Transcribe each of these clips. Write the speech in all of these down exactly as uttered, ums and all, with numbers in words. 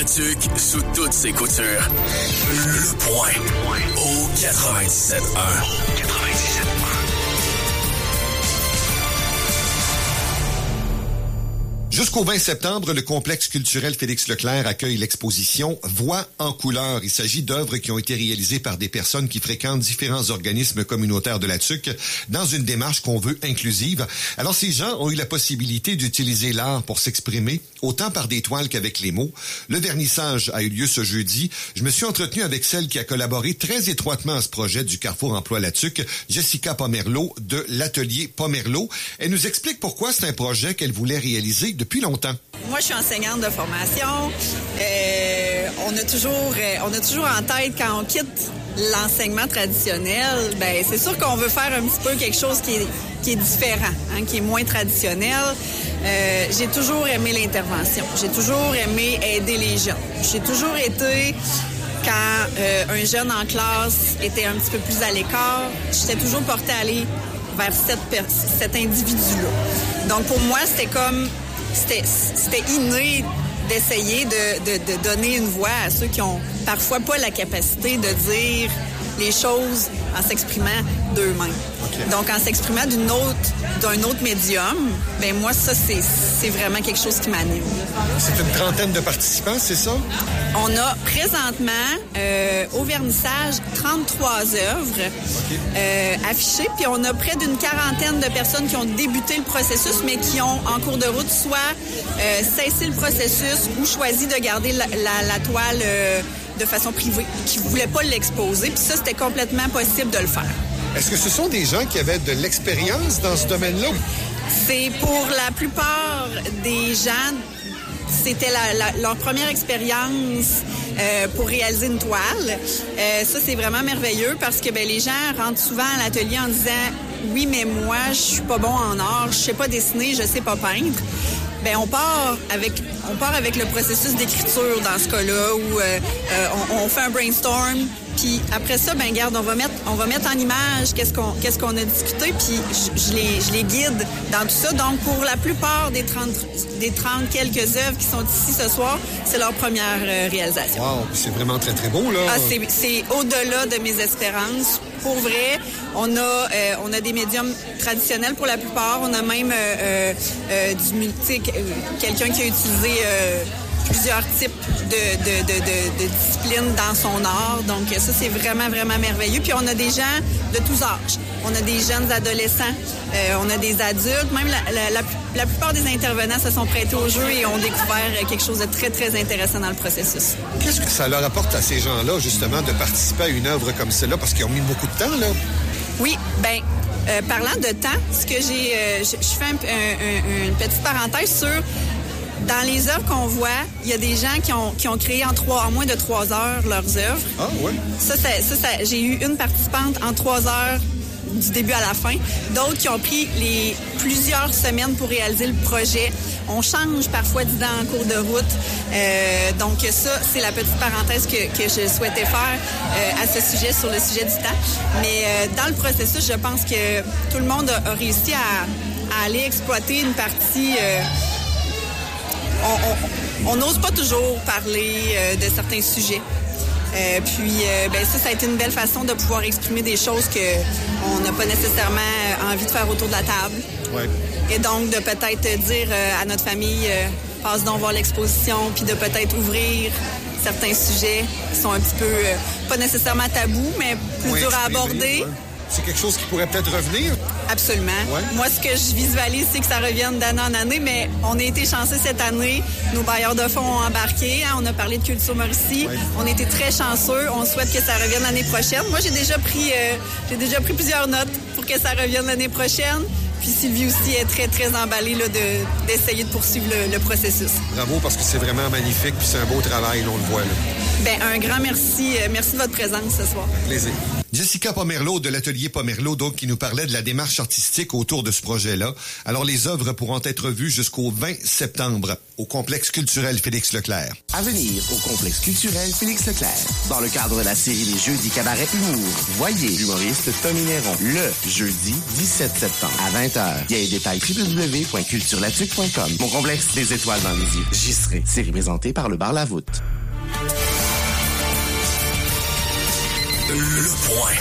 tuque sous toutes ses coutures. Le Point. Au quatre-vingt-dix-sept un. quatre-vingt-dix-sept un. Jusqu'au vingt septembre, le complexe culturel Félix Leclerc accueille l'exposition Voix en couleur. Il s'agit d'œuvres qui ont été réalisées par des personnes qui fréquentent différents organismes communautaires de la Tuque dans une démarche qu'on veut inclusive. Alors, ces gens ont eu la possibilité d'utiliser l'art pour s'exprimer, autant par des toiles qu'avec les mots. Le vernissage a eu lieu ce jeudi. Je me suis entretenu avec celle qui a collaboré très étroitement à ce projet du Carrefour Emploi La Tuque, Jessica Pomerleau de l'atelier Pomerleau. Elle nous explique pourquoi c'est un projet qu'elle voulait réaliser depuis longtemps. Moi, je suis enseignante de formation. Euh, on a toujours, euh, on a toujours en tête quand on quitte l'enseignement traditionnel, ben c'est sûr qu'on veut faire un petit peu quelque chose qui est, qui est différent, hein, qui est moins traditionnel. Euh, j'ai toujours aimé l'intervention. J'ai toujours aimé aider les jeunes. J'ai toujours été, quand euh, un jeune en classe était un petit peu plus à l'écart, j'étais toujours portée à aller vers cette, cet individu-là. Donc, pour moi, c'était comme... C'était, c'était inné d'essayer de, de, de donner une voix à ceux qui ont parfois pas la capacité de dire les choses en s'exprimant d'eux-mêmes. Okay. Donc, en s'exprimant d'une autre, d'un autre médium, ben moi, ça, c'est, c'est vraiment quelque chose qui m'anime. C'est une trentaine de participants, c'est ça? On a présentement, euh, au vernissage, trente-trois œuvres okay. euh, affichées, puis on a près d'une quarantaine de personnes qui ont débuté le processus, mais qui ont, en cours de route, soit euh, cessé le processus ou choisi de garder la, la, la toile euh, de façon privée, qui ne voulaient pas l'exposer, puis ça, c'était complètement possible de le faire. Est-ce que ce sont des gens qui avaient de l'expérience dans ce domaine-là? C'est pour la plupart des gens, c'était la, la, leur première expérience euh, pour réaliser une toile. Euh, ça, c'est vraiment merveilleux parce que ben, les gens rentrent souvent à l'atelier en disant « Oui, mais moi, je suis pas bon en art, je sais pas dessiner, je sais pas peindre. » Ben on part avec on part avec le processus d'écriture dans ce cas-là où euh, euh, on, on fait un brainstorm, puis après ça ben regarde, on va mettre on va mettre en image qu'est-ce qu'on qu'est-ce qu'on a discuté, puis je, je les je les guide dans tout ça. Donc pour la plupart des trente des trente quelques œuvres qui sont ici ce soir, c'est leur première euh, réalisation. Wow, c'est vraiment très très beau là. Ah, c'est c'est au-delà de mes espérances. Pour vrai, on a euh, on a des médiums traditionnels pour la plupart. On a même euh, euh, du multi, euh, quelqu'un qui a utilisé euh, plusieurs types de, de, de, de, de disciplines dans son art. Donc ça, c'est vraiment, vraiment merveilleux. Puis on a des gens de tous âges. On a des jeunes adolescents, euh, on a des adultes. Même la, la, la, la plupart des intervenants se sont prêtés au jeu et ont découvert quelque chose de très, très intéressant dans le processus. Qu'est-ce que ça leur apporte à ces gens-là, justement, de participer à une œuvre comme celle-là? Parce qu'ils ont mis beaucoup de temps, là. Oui, bien... Euh, parlant de temps, ce que j'ai, euh, je, je fais un, un, un, une petite parenthèse sur dans les œuvres qu'on voit, il y a des gens qui ont qui ont créé en trois en moins de trois heures leurs œuvres. Ah ouais. Ça, ça, ça, ça j'ai eu une participante en trois heures du début à la fin. D'autres qui ont pris les plusieurs semaines pour réaliser le projet. On change parfois d'idées en cours de route. Euh, donc ça, c'est la petite parenthèse que, que je souhaitais faire euh, à ce sujet, sur le sujet du temps. Mais euh, dans le processus, je pense que tout le monde a, a réussi à, à aller exploiter une partie... Euh, on n'ose pas toujours parler euh, de certains sujets. Euh, puis, euh, ben ça, ça a été une belle façon de pouvoir exprimer des choses qu'on n'a pas nécessairement envie de faire autour de la table. Ouais. Et donc, de peut-être dire euh, à notre famille, euh, passe donc voir l'exposition, puis de peut-être ouvrir certains sujets qui sont un petit peu, euh, pas nécessairement tabous, mais plus ouais, durs à aborder. Ouais. C'est quelque chose qui pourrait peut-être revenir? Absolument. Ouais. Moi, ce que je visualise, c'est que ça revienne d'année en année, mais on a été chanceux cette année. Nos bailleurs de fonds ont embarqué. Hein, on a parlé de Culture Mauricie. Ouais. On a été très chanceux. On souhaite que ça revienne l'année prochaine. Moi, j'ai déjà pris, euh, j'ai déjà pris plusieurs notes pour que ça revienne l'année prochaine. Puis Sylvie aussi est très, très emballée là, de, d'essayer de poursuivre le, le processus. Bravo, parce que c'est vraiment magnifique, puis c'est un beau travail, là, on le voit. Là. Bien, un grand merci. Merci de votre présence ce soir. Plaisir. Jessica Pomerleau de l'atelier Pomerleau, donc, qui nous parlait de la démarche artistique autour de ce projet-là. Alors, les œuvres pourront être vues jusqu'au vingt septembre au complexe culturel Félix Leclerc. À venir au complexe culturel Félix Leclerc. Dans le cadre de la série des Jeudis Cabaret Humour, voyez l'humoriste Tommy Néron le jeudi dix-sept septembre à vingt heures. Il y a les détails w w w point culturelatuc point com. Mon complexe des étoiles dans les yeux. J'y serai. Série présentée par le Bar La Voûte. Le point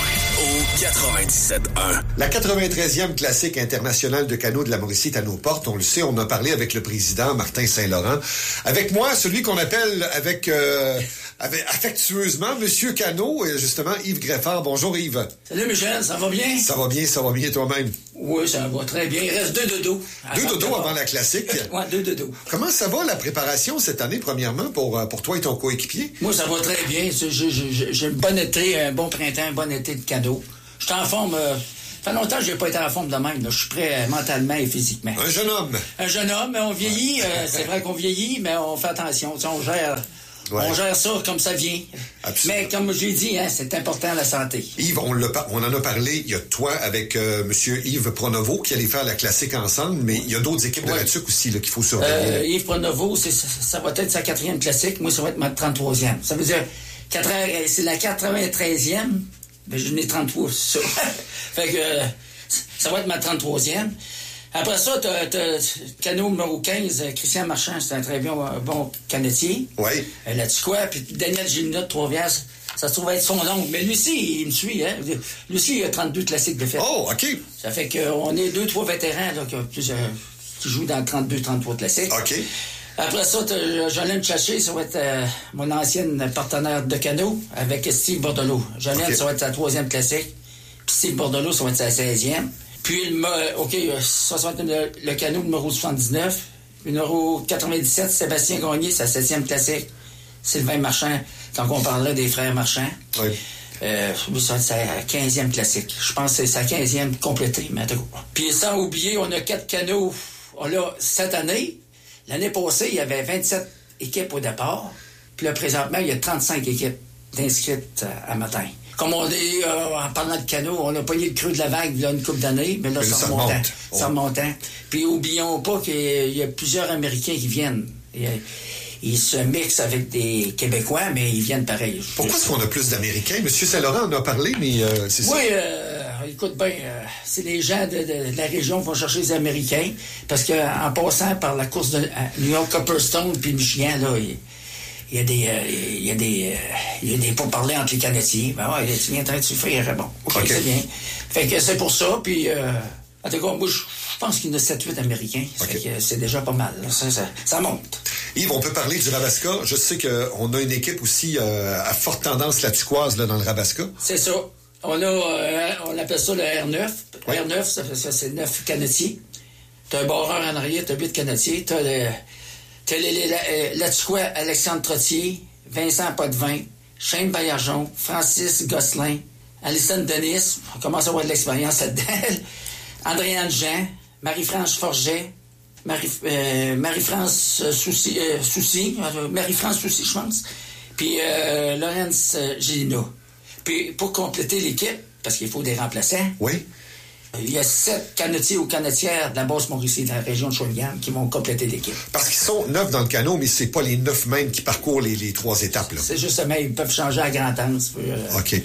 au quatre-vingt-dix-sept un. La quatre-vingt-treizième classique internationale de canot de la Mauricie est à nos portes. On le sait, on a parlé avec le président Martin Saint-Laurent. Avec moi, celui qu'on appelle avec, euh, avec affectueusement Monsieur Canot, justement, Yves Greffard. Bonjour Yves. Salut Michel, ça va bien? Ça va bien, ça va bien toi-même? Oui, ça va très bien. Il reste deux dodos. Deux dodos avant la classique? Oui, deux dodos. Comment ça va la préparation cette année, premièrement, pour, pour toi et ton coéquipier? Moi, ça va très bien. J'ai un bon été, un bon printemps, un bon été de cadeau. Je suis en forme. Euh, ça fait longtemps que je n'ai pas été en forme de même. Là. Je suis prêt euh, mentalement et physiquement. Un jeune homme. Un jeune homme, mais on vieillit. Euh, c'est vrai qu'on vieillit, mais on fait attention. Tu sais, on gère... Ouais. On gère ça comme ça vient. Absolument. Mais comme je l'ai dit, hein, c'est important la santé. Yves, on, l'a, on en a parlé. Il y a toi avec euh, M. Yves Pronovo qui allait faire la classique ensemble, mais il y a d'autres équipes ouais. de la T U C aussi là, qu'il faut surveiller. Euh, Yves Pronovo, c'est, ça, ça va être sa quatrième classique. Moi, ça va être ma trente-troisième. Ça veut dire, c'est la quatre-vingt-treizième. Ben, je n'ai trente-trois, c'est ça. Fait que euh, ça va être ma trente-troisième. Après ça, t'as, t'as canot numéro quinze, Christian Marchand, c'est un très bon, bon canotier. Oui. Euh, là-dessus quoi? Puis Daniel Gélina de Trois-Rivières, ça se trouve être son oncle. Mais lui aussi, il me suit, hein. Lui aussi, il a trente-deux classiques de fête. Oh, OK. Ça fait qu'on est deux, trois vétérans là, qui, euh, qui jouent dans trente-deux, trente-trois classiques. OK. Après ça, t'as Jolene Chaché, ça va être euh, mon ancienne partenaire de canot avec Steve Bordelot. Jolene, okay. Ça va être sa troisième classique. Puis Steve Bordelot, ça va être sa seizième. Puis, le, OK, ça, ça va être le, le canot numéro soixante-dix-neuf. Numéro quatre-vingt-dix-sept, Sébastien Gagné, sa septième classique. Sylvain Marchand, quand on parlait des frères Marchand. Oui. Euh, ça va être sa quinzième classique. Je pense que c'est sa quinzième complétée. Mais puis, sans oublier, on a quatre canots. On a cette année. L'année passée, il y avait vingt-sept équipes au départ. Puis là, présentement, il y a trente-cinq équipes inscrites à, à matin. Comme on dit, euh, en parlant de canot, on a pogné le creux de la vague il y a une couple d'années, mais là, mais ça remonte. Oh. Ça remonte. Puis, oublions pas qu'il y a plusieurs Américains qui viennent. Et, ils se mixent avec des Québécois, mais ils viennent pareil. Pourquoi est-ce qu'on a plus d'Américains? Monsieur Saint-Laurent en a parlé, mais euh, c'est ça. Oui, euh, écoute bien, euh, c'est les gens de, de, de la région qui vont chercher les Américains, parce qu'en passant par la course de euh, New York, Copperstone, puis Michigan, là, il, il y a des, euh, il y a des, euh, il y a des pourparlers entre les Canadiens. Ben ouais, tu viens en train de souffrir, bon, OK, okay. C'est bien. Fait que c'est pour ça, puis... Euh, en tout cas, moi, je pense qu'il y en a sept huit Américains. Okay. Que c'est déjà pas mal. Ça, ça, ça monte. Yves, on peut parler du Rabasca. Je sais qu'on a une équipe aussi euh, à forte tendance latuquoise là, dans le Rabasca. C'est ça. On a, euh, on appelle ça le R neuf. Oui. R neuf, ça, ça, c'est neuf canotiers. T'as un barreur en arrière, t'as huit canotiers. T'as le, t'as les, les, les Latuquois Alexandre Trottier, Vincent Potvin, Shane Baillargeon, Francis Gosselin, Alison Denis. On commence à avoir de l'expérience là-dedans. Andréane Jean, Marie-France Forget, Marie, euh, Marie-France Soucy, euh, Soucy euh, Marie-France Soucy, je pense, puis euh, Laurence euh, Gélina. Puis pour compléter l'équipe, parce qu'il faut des remplaçants, oui. Il y a sept canotiers ou canotières de la Basse-Mauricie, de la région de Shawinigan, qui vont compléter l'équipe. Parce qu'ils sont neuf dans le canot, mais c'est pas les neuf mêmes qui parcourent les, les trois étapes. Là. C'est justement, ils peuvent changer à grand-anse. Euh, OK.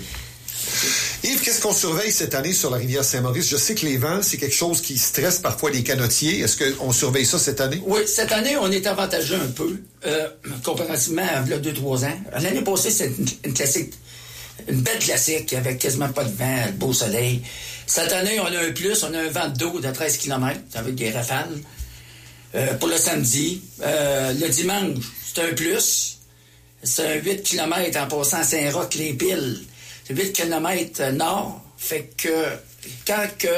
Yves, qu'est-ce qu'on surveille cette année sur la rivière Saint-Maurice? Je sais que les vents, c'est quelque chose qui stresse parfois les canotiers. Est-ce qu'on surveille ça cette année? Oui, cette année, on est avantageux un peu, euh, comparativement à il y a deux trois ans. L'année passée, c'est une, une classique, une belle classique avec quasiment pas de vent, le beau soleil. Cette année, on a un plus, on a un vent d'eau de treize kilomètres avec des rafales. Euh, pour le samedi, euh, le dimanche, c'est un plus. C'est un huit kilomètres en passant à Saint-Roch-les-Piles. C'est huit kilomètres nord, fait que quand que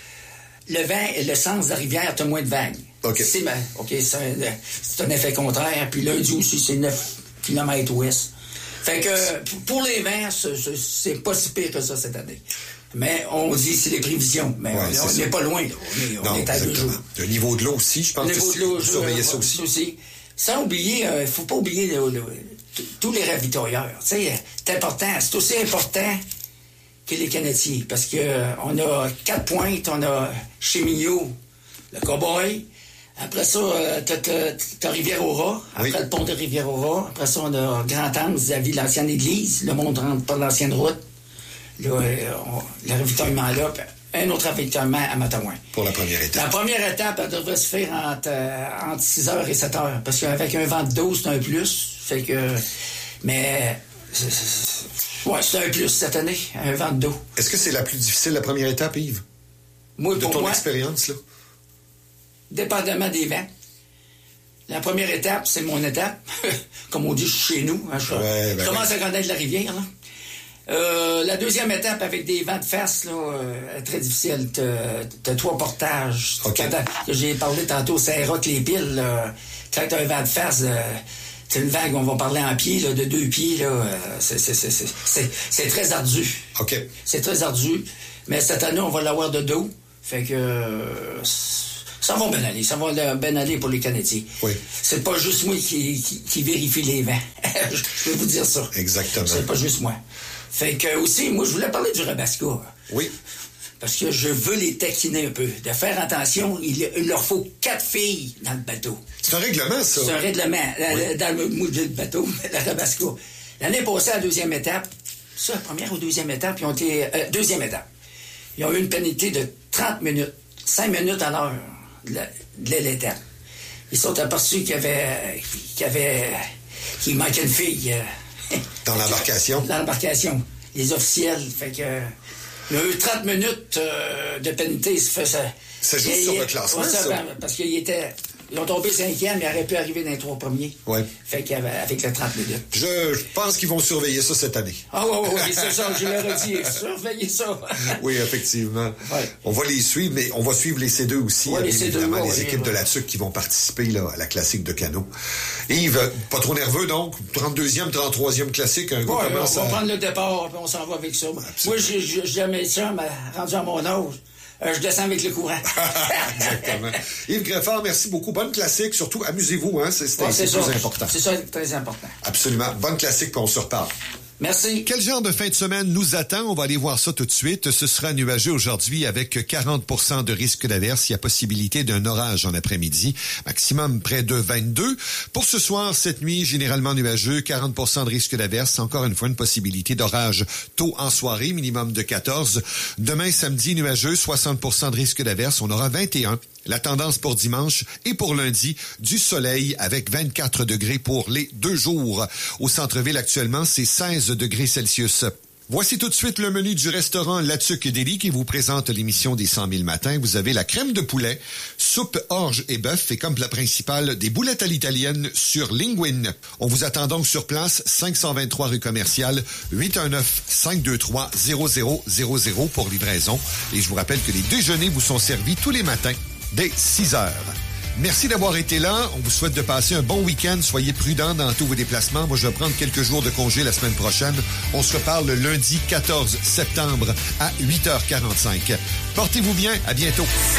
le vent et le sens de la rivière, t'as moins de vagues. OK. C'est, ben, OK, c'est un, c'est un effet contraire. Puis lundi aussi, c'est neuf kilomètres ouest. Fait que pour les vents, c'est, c'est pas si pire que ça cette année. Mais on dit c'est les prévisions. Mais ouais, on n'est pas loin. Là. On est, on non, est à deux jours. Le niveau de l'eau aussi, je pense que vous surveillez ça aussi. aussi. Sans oublier, il euh, ne faut pas oublier le, le, tous les ravitailleurs. Tu sais, c'est important. C'est aussi important que les Canetiers. Parce que euh, on a quatre pointes, on a chez Mignot, le Cowboy. Après ça, euh, t'as, t'as, t'as Rivière-au-Rat, après oui. le pont de Rivière-au-Rat. Après ça, on a Grand-Anse, vis-à-vis de l'ancienne église. Le monde rentre par l'ancienne route. Là, euh, on, le ravitaillement là, un autre ravitaillement à Matawin. Pour la première étape. La première étape, elle devrait se faire entre, euh, entre six heures et sept heures. Parce qu'avec un vent de dos, c'est un plus. Fait que... Mais... C'est, c'est, ouais, c'est un plus cette année, un vent de dos. Est-ce que c'est la plus difficile, la première étape, Yves? Moi, de pour ton moi, expérience, là? Dépendamment des vents. La première étape, c'est mon étape. Comme on dit chez nous. Hein, je ouais, ben commence ouais. à connaître la rivière. Là. Euh, la deuxième étape, avec des vents de face, là, euh, très difficile. T'as, t'as trois portages. Okay. Quand j'ai parlé tantôt, c'est rock les piles. Là, quand t'as un vent de face, euh, c'est une vague, on va parler en pied, là, de deux pieds. Là, euh, c'est, c'est, c'est, c'est, c'est, c'est très ardu. OK. C'est très ardu. Mais cette année, on va l'avoir de dos. Fait que... Euh, ça va bien aller. Ça va bien aller pour les Canadiens. Oui. C'est pas juste moi qui, qui, qui vérifie les vents. Je peux vous dire ça. Exactement. C'est pas juste moi. Fait que aussi, moi, je voulais parler du Rabasca. Oui. Parce que je veux les taquiner un peu. De faire attention, il, il leur faut quatre filles dans le bateau. C'est un règlement, ça? C'est un règlement. Oui. Dans le moule du bateau, la Rabasca. L'année passée, à la deuxième étape, ça, la première ou deuxième étape, ils ont été... Euh, deuxième étape. Ils ont eu une pénalité de trente minutes. cinq minutes à l'heure. De l'étape. Ils sont aperçus qu'il y avait, qu'il y avait, qu'il manquait une fille. Euh, dans l'embarcation? Dans l'embarcation. Les officiels. Fait que, il y a eu trente minutes euh, de pénalité. Ça, ça, ça joue sur le classement, ça? ça? Parce qu'ils étaient... Ils ont tombé cinquième, mais ils auraient pu arriver dans les trois premiers. Oui. Fait qu'avec les trente minutes. Je, je pense qu'ils vont surveiller ça cette année. Ah oui, oui, oui, c'est ça, je leur ai dit. Surveiller ça. Oui, effectivement. Ouais. On va les suivre, mais on va suivre les C deux aussi. Ouais, hein, les C deux, évidemment, ouais, les ouais, équipes ouais. de la T U C qui vont participer là, à la classique de canot. Yves, pas trop nerveux donc? trente-deuxième, trente-troisième classique, un gars Ouais, commence on va à... prendre le départ, puis on s'en va avec ça. Absolument. Moi, j'ai, j'ai jamais ça, mais rendu à mon âge. Euh, je descends avec le courant. Exactement. Yves Greffard, merci beaucoup. Bonne classique. Surtout, amusez-vous, hein. C'est, c'est, Ouais, c'est, c'est ça. plus important. C'est ça, très important. Absolument. Bonne classique, puis on se reparle. Merci. Quel genre de fin de semaine nous attend? On va aller voir ça tout de suite. Ce sera nuageux aujourd'hui avec quarante pour cent de risque d'averse. Il y a possibilité d'un orage en après-midi. Maximum près de vingt-deux. Pour ce soir, cette nuit, généralement nuageux, quarante pour cent de risque d'averse. Encore une fois, une possibilité d'orage tôt en soirée, minimum de quatorze. Demain, samedi, nuageux, soixante pour cent de risque d'averse. On aura vingt et un. La tendance pour dimanche et pour lundi, du soleil avec vingt-quatre degrés pour les deux jours. Au centre-ville, actuellement, c'est seize degrés Celsius. Voici tout de suite le menu du restaurant La Tuque Deli qui vous présente l'émission des cent mille matins. Vous avez la crème de poulet, soupe, orge et bœuf et comme plat principal, des boulettes à l'italienne sur linguine. On vous attend donc sur place, cinq cent vingt-trois rue commerciale, huit un neuf, cinq deux trois, zéro zéro zéro zéro pour livraison. Et je vous rappelle que les déjeuners vous sont servis tous les matins dès six heures. Merci d'avoir été là. On vous souhaite de passer un bon week-end. Soyez prudents dans tous vos déplacements. Moi, je vais prendre quelques jours de congé la semaine prochaine. On se reparle le lundi quatorze septembre à huit heures quarante-cinq. Portez-vous bien. À bientôt.